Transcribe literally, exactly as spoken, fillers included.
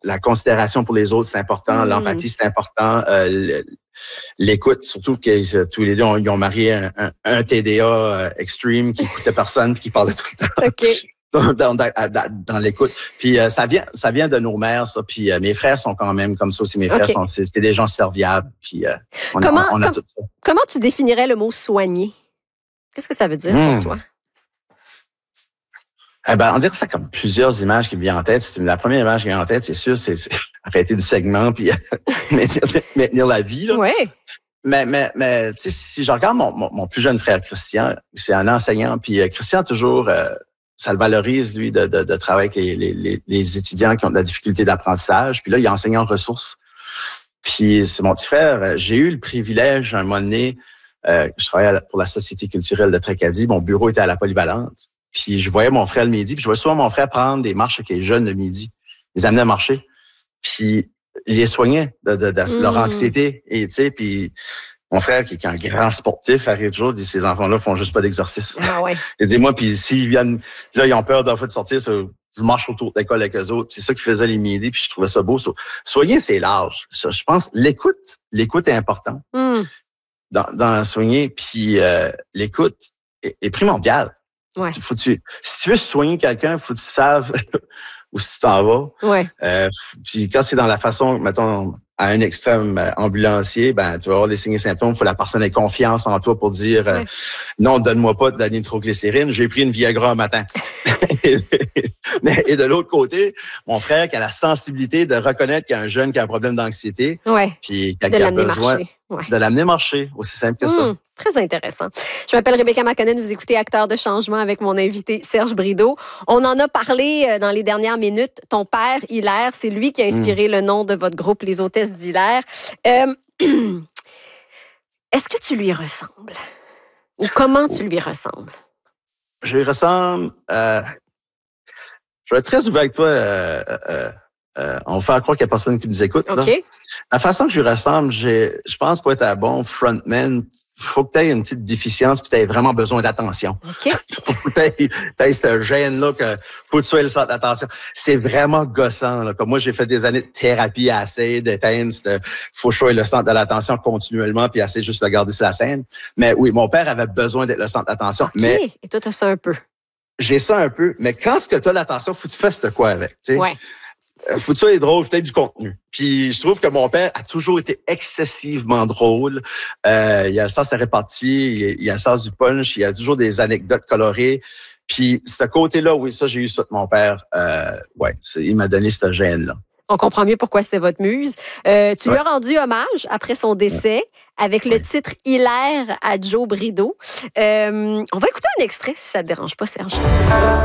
la considération pour les autres, c'est important. Mm. L'empathie, c'est important. Euh, l'écoute, surtout que euh, tous les deux, on, ils ont marié un, un, un T D A euh, extreme qui écoutait personne puis qui parlait tout le temps. OK. Dans, dans, dans, dans l'écoute. Puis euh, ça vient ça vient de nos mères, ça. Puis euh, mes frères sont quand même comme ça aussi. Mes frères okay. sont c'est, c'est des gens serviables. Puis euh, on, comment, on, on a com- tout ça. Comment tu définirais le mot soigner? Qu'est-ce que ça veut dire mmh. pour toi? Eh ben, on dirait ça comme plusieurs images qui me viennent en tête. C'est, la première image qui me vient en tête, c'est sûr, c'est, c'est arrêter du segment puis maintenir, maintenir la vie. Là. Ouais. Mais, mais, mais tu sais, si je regarde mon, mon, mon plus jeune frère Christian, c'est un enseignant. Puis euh, Christian, toujours... Euh, ça le valorise, lui, de, de, de travailler avec les, les, les étudiants qui ont de la difficulté d'apprentissage. Puis là, il est enseignant en ressources. Puis c'est mon petit frère. J'ai eu le privilège, un moment donné, euh, je travaillais pour la Société culturelle de Tracadie. Mon bureau était à la Polyvalente. Puis je voyais mon frère le midi. Puis je voyais souvent mon frère prendre des marches avec les jeunes le midi. Il les amenait à marcher. Puis il les soignait de, de, de mmh. leur anxiété. Et tu sais, puis... Mon frère, qui est un grand sportif, arrive toujours, dit, ces enfants-là font juste pas d'exercice. Ah ouais. Il dit, moi, puis s'ils viennent, là, ils ont peur d'un fois de sortir, ça, je marche autour de l'école avec eux autres. C'est ça qui faisait les midis, puis je trouvais ça beau. So, soigner, c'est large. Ça, je pense, l'écoute, l'écoute est importante. Mm. Dans, dans soigner, puis euh, l'écoute est, est primordiale. Ouais. Faut tu, si tu veux soigner quelqu'un, faut que tu saves où tu t'en vas. Ouais. Euh, puis quand c'est dans la façon, mettons, à un extrême euh, ambulancier, ben tu vas avoir des signes et symptômes. Il faut que la personne ait confiance en toi pour dire euh, ouais. non, donne-moi pas de la nitroglycérine. J'ai pris une Viagra un matin. Mais, et de l'autre côté, mon frère qui a la sensibilité de reconnaître qu'il y a un jeune qui a un problème d'anxiété, ouais. puis qui a, qui a besoin ouais. de l'amener marcher, aussi simple que mmh, ça. Très intéressant. Je m'appelle Rebecca McConnell, vous écoutez Acteurs de changement avec mon invité Serge Brideau. On en a parlé dans les dernières minutes. Ton père, Hilaire, c'est lui qui a inspiré mmh. le nom de votre groupe, Les Hôtesses d'Hilaire. Euh, est-ce que tu lui ressembles? Ou comment tu lui ressembles? Je lui ressemble... Euh, je vais être très ouvert avec toi. Euh, euh, euh, on va faire croire qu'il n'y a personne qui nous écoute. OK. Là. La façon que je lui ressemble, j'ai, je pense pour être un bon frontman, il faut que tu aies une petite déficience puis tu aies vraiment besoin d'attention. OK. faut que tu aies ce gène-là que faut que tu sois le centre d'attention. C'est vraiment gossant. Là. Comme moi, j'ai fait des années de thérapie à essayer d'éteindre. Il faut que je sois le centre de l'attention continuellement puis essayer juste de garder sur la scène. Mais oui, mon père avait besoin d'être le centre d'attention. OK. Mais et toi, tu as ça un peu. J'ai ça un peu. Mais quand ce que tu as l'attention, faut que tu fasses de quoi avec. T'sais? Ouais. Faut que tu sois drôle, peut-être du contenu. Puis je trouve que mon père a toujours été excessivement drôle. Euh, il a le sens de la répartie, il a le sens du punch, il a toujours des anecdotes colorées. Puis ce côté-là, oui, ça, j'ai eu ça de mon père. Euh, ouais, c'est, il m'a donné cette gêne-là. On comprend mieux pourquoi c'est votre muse. Euh, tu ouais. lui as rendu hommage après son décès ouais. avec le ouais. titre « Hilaire à Joe Brideau ». Euh, on va écouter un extrait, si ça ne te dérange pas, Serge.